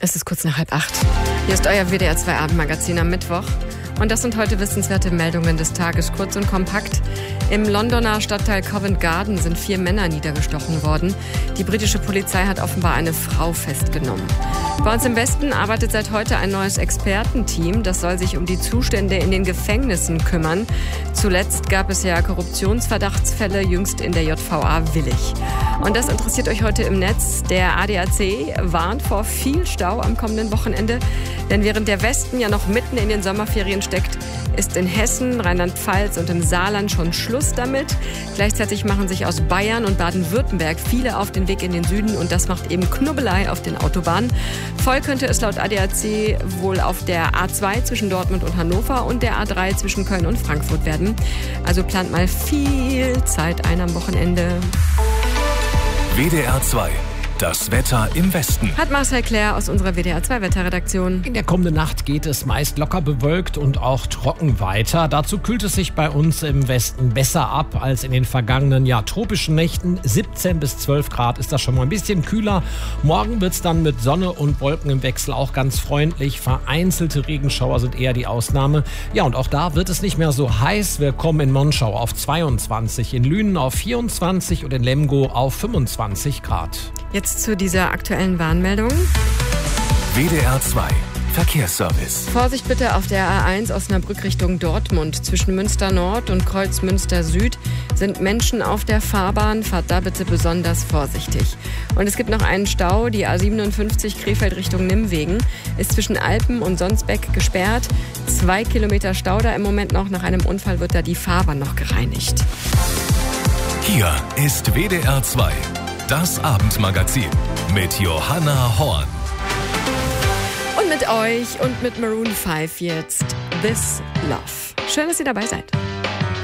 Es ist kurz nach 7:30. Hier ist euer WDR 2 Abendmagazin am Mittwoch. Und das sind heute wissenswerte Meldungen des Tages, kurz und kompakt. Im Londoner Stadtteil Covent Garden sind 4 Männer niedergestochen worden. Die britische Polizei hat offenbar eine Frau festgenommen. Bei uns im Westen arbeitet seit heute ein neues Expertenteam. Das soll sich um die Zustände in den Gefängnissen kümmern. Zuletzt gab es ja Korruptionsverdachtsfälle, jüngst in der JVA Willich. Und das interessiert euch heute im Netz. Der ADAC warnt vor viel Stau am kommenden Wochenende. Denn während der Westen ja noch mitten in den Sommerferien steckt, ist in Hessen, Rheinland-Pfalz und im Saarland schon Schluss damit. Gleichzeitig machen sich aus Bayern und Baden-Württemberg viele auf den Weg in den Süden und das macht eben Knubbelei auf den Autobahnen. Voll könnte es laut ADAC wohl auf der A2 zwischen Dortmund und Hannover und der A3 zwischen Köln und Frankfurt werden. Also plant mal viel Zeit ein am Wochenende. WDR 2. Das Wetter im Westen. Hat Marcel Claire aus unserer WDR 2 Wetterredaktion. In der kommenden Nacht geht es meist locker bewölkt und auch trocken weiter. Dazu kühlt es sich bei uns im Westen besser ab als in den vergangenen tropischen Nächten. 17 bis 12 Grad ist das schon mal ein bisschen kühler. Morgen wird es dann mit Sonne und Wolken im Wechsel auch ganz freundlich. Vereinzelte Regenschauer sind eher die Ausnahme. Ja, und auch da wird es nicht mehr so heiß. Wir kommen in Monschau auf 22, in Lünen auf 24 und in Lemgo auf 25 Grad. Jetzt zu dieser aktuellen Warnmeldung. WDR 2 Verkehrsservice. Vorsicht bitte auf der A1 Osnabrück Richtung Dortmund. Zwischen Münster Nord und Kreuz Münster Süd sind Menschen auf der Fahrbahn. Fahrt da bitte besonders vorsichtig. Und es gibt noch einen Stau. Die A57 Krefeld Richtung Nimwegen ist zwischen Alpen und Sonsbeck gesperrt. 2 Kilometer Stau da im Moment noch. Nach einem Unfall wird da die Fahrbahn noch gereinigt. Hier ist WDR 2. Das Abendmagazin mit Johanna Horn. Und mit euch und mit Maroon 5 jetzt This Love. Schön, dass ihr dabei seid.